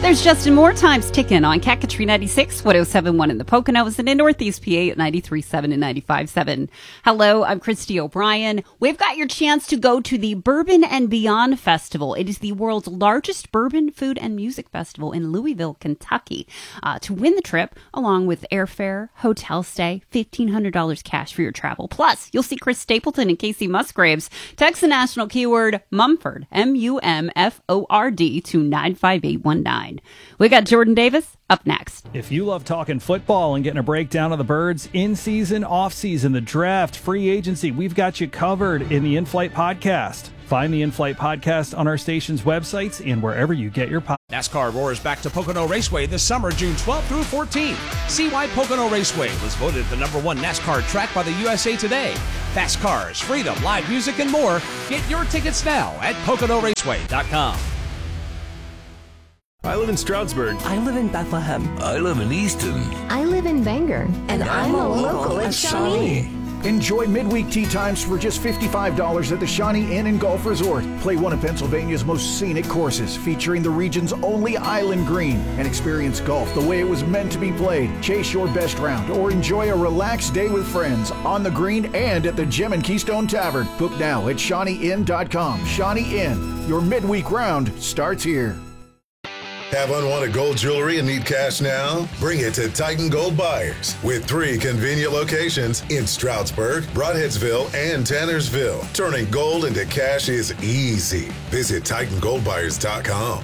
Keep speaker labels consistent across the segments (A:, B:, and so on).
A: There's Justin Moore times ticking on Cat Country 96, 107.1 in the Poconos, and in Northeast PA at 93.7 and 95.7. Hello, I'm Christy O'Brien. We've got your chance to go to the Bourbon and Beyond Festival. It is the world's largest bourbon, food, and music festival in Louisville, Kentucky. To win the trip, along with airfare, hotel stay, $1,500 cash for your travel. Plus, you'll see Chris Stapleton and Casey Musgraves. Text the national keyword Mumford, M-U-M-F-O-R-D, to 95819. We got Jordan Davis up next.
B: If you love talking football and getting a breakdown of the birds, in-season, off-season, the draft, free agency, we've got you covered in the In-Flight Podcast. Find the In-Flight Podcast on our station's websites and wherever you get your podcasts.
C: NASCAR roars back to Pocono Raceway this summer, June 12th through 14th. See why Pocono Raceway was voted the #1 NASCAR track by the USA Today. Fast cars, freedom, live music, and more. Get your tickets now at PoconoRaceway.com.
D: I live in Stroudsburg.
E: I live in Bethlehem.
F: I live in Easton.
G: I live in Bangor. And I'm a local at Shawnee.
H: Enjoy midweek tea times for just $55 at the Shawnee Inn and Golf Resort. Play one of Pennsylvania's most scenic courses, featuring the region's only island green, and experience golf the way it was meant to be played. Chase your best round or enjoy a relaxed day with friends on the green and at the Gem and Keystone Tavern. Book now at ShawneeInn.com. Shawnee Inn, your midweek round starts here.
I: Have unwanted gold jewelry and need cash now? Bring it to Titan Gold Buyers with 3 convenient locations in Stroudsburg, Broadheadsville, and Tannersville. Turning gold into cash is easy. Visit TitanGoldBuyers.com.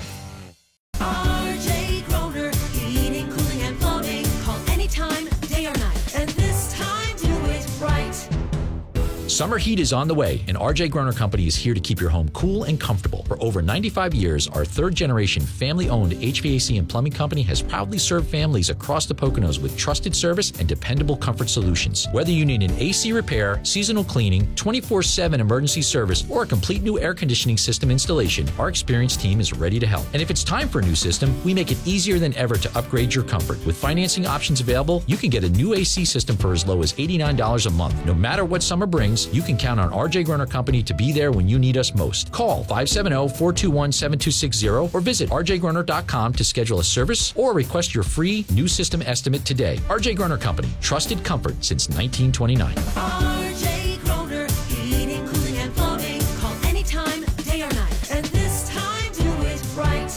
J: RJ Groner, heating, cooling, and plumbing. Call anytime, day or night. And this time, do it right.
K: Summer heat is on the way, and RJ Groner Company is here to keep your home cool and comfortable. For over 95 years, our third-generation family-owned HVAC and plumbing company has proudly served families across the Poconos with trusted service and dependable comfort solutions. Whether you need an AC repair, seasonal cleaning, 24/7 emergency service, or a complete new air conditioning system installation, our experienced team is ready to help. And if it's time for a new system, we make it easier than ever to upgrade your comfort. With financing options available, you can get a new AC system for as low as $89 a month. No matter what summer brings, you can count on RJ Groner Company to be there when you need us most. Call 570-421-7260 or visit rjgroner.com to schedule a service or request your free new system estimate today. RJ Groner Company, trusted comfort since 1929.
J: RJ Groner, heating, cooling, and plumbing. Call anytime, day or night. And this time, do it right.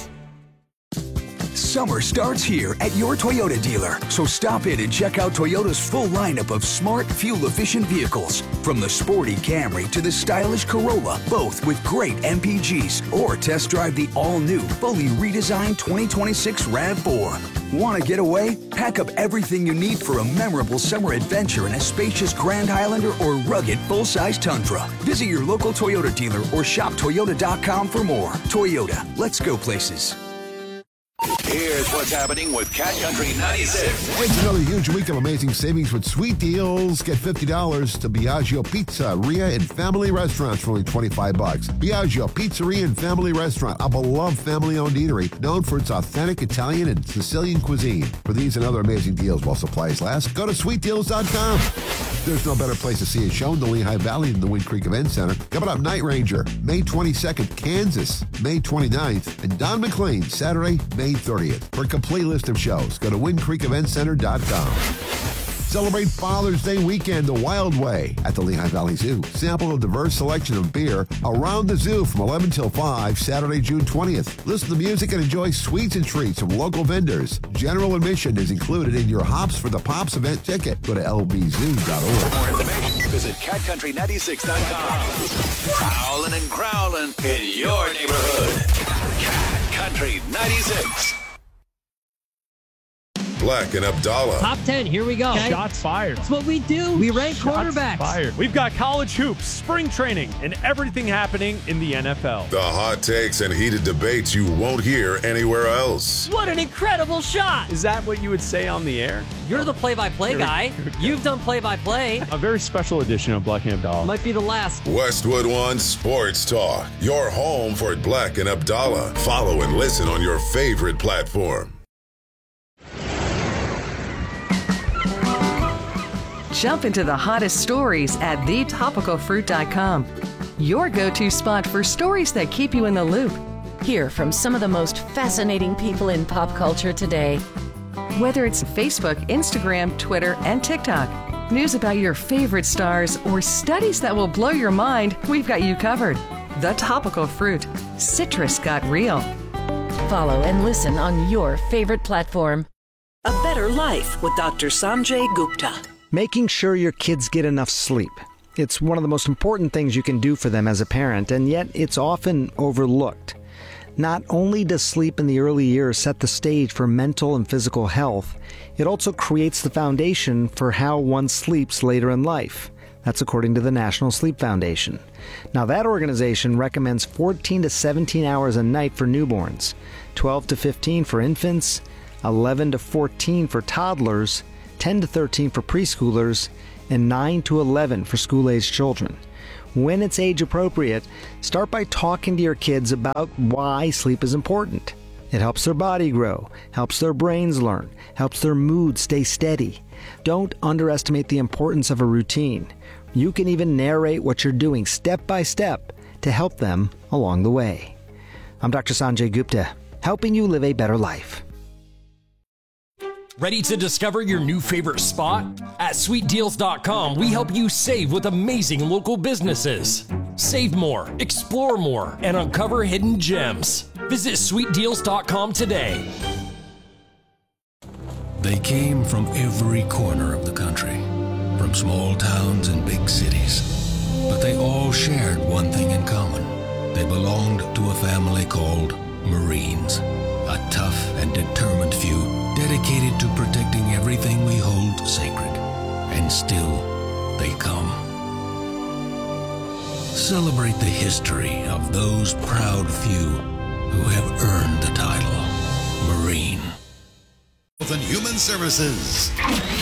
L: Summer starts here at your Toyota dealer. So stop in and check out Toyota's full lineup of smart, fuel-efficient vehicles. From the sporty Camry to the stylish Corolla, both with great MPGs. Or test drive the all-new, fully redesigned 2026 RAV4. Want to get away? Pack up everything you need for a memorable summer adventure in a spacious Grand Highlander or rugged full-size Tundra. Visit your local Toyota dealer or shop Toyota.com for more. Toyota, let's go places.
F: Here's what's happening with Cat Country 96.
M: It's another huge week of amazing savings with sweet deals. Get $50 to Biagio Pizzeria and Family Restaurants for only $25. Biagio Pizzeria and Family Restaurant, a beloved family-owned eatery known for its authentic Italian and Sicilian cuisine. For these and other amazing deals while supplies last, go to sweetdeals.com. There's no better place to see a show in the Lehigh Valley than the Wind Creek Event Center. Coming up, Night Ranger, May 22nd, Kansas, May 29th, and Don McLean, Saturday, May 30th. For a complete list of shows, go to windcreekeventcenter.com. Celebrate Father's Day weekend the Wild Way at the Lehigh Valley Zoo. Sample a diverse selection of beer around the zoo from 11 till 5, Saturday, June 20th. Listen to music and enjoy sweets and treats from local vendors. General admission is included in your Hops for the Pops event ticket. Go to lbzoo.org.
F: For more information, visit catcountry96.com. Prowling and growling in your neighborhood. Cat Country 96.
I: Black and Abdallah.
N: Top 10, here we go.
B: Okay. Shots fired.
N: That's what we do. We rank quarterbacks.
B: Fired.
D: We've got college hoops, spring training, and everything happening in the NFL.
I: The hot takes and heated debates you won't hear anywhere else.
N: What an incredible shot.
D: Is that what you would say on the air?
N: You're the play-by-play guy. You've done play-by-play.
D: A very special edition of Black and Abdallah.
N: Might be the last.
I: Westwood One Sports Talk. Your home for Black and Abdallah. Follow and listen on your favorite platform.
O: Jump into the hottest stories at thetopicalfruit.com. Your go-to spot for stories that keep you in the loop. Hear from some of the most fascinating people in pop culture today. Whether it's Facebook, Instagram, Twitter, and TikTok, news about your favorite stars, or studies that will blow your mind, we've got you covered. The Topical Fruit. Citrus got real. Follow and listen on your favorite platform.
E: A Better Life with Dr. Sanjay Gupta.
P: Making sure your kids get enough sleep. It's one of the most important things you can do for them as a parent, and yet it's often overlooked. Not only does sleep in the early years set the stage for mental and physical health, it also creates the foundation for how one sleeps later in life. That's according to the National Sleep Foundation. Now, that organization recommends 14 to 17 hours a night for newborns, 12 to 15 for infants, 11 to 14 for toddlers, 10 to 13 for preschoolers, and 9 to 11 for school-aged children. When it's age appropriate, start by talking to your kids about why sleep is important. It helps their body grow, helps their brains learn, helps their mood stay steady. Don't underestimate the importance of a routine. You can even narrate what you're doing step by step to help them along the way. I'm Dr. Sanjay Gupta, helping you live a better life.
Q: Ready to discover your new favorite spot? At sweetdeals.com, we help you save with amazing local businesses. Save more, explore more, and uncover hidden gems. Visit sweetdeals.com today.
R: They came from every corner of the country, from small towns and big cities. But they all shared one thing in common. They belonged to a family called Marines, a tough and determined few dedicated to protecting everything we hold sacred. And still, they come. Celebrate the history of those proud few who have earned the title Marine.
S: Health and Human Services.